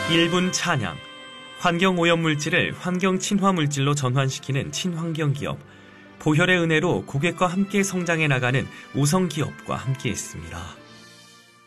1분 찬양, 환경오염물질을 환경친화물질로 전환시키는 친환경기업, 보혈의 은혜로 고객과 함께 성장해 나가는 우성기업과 함께했습니다.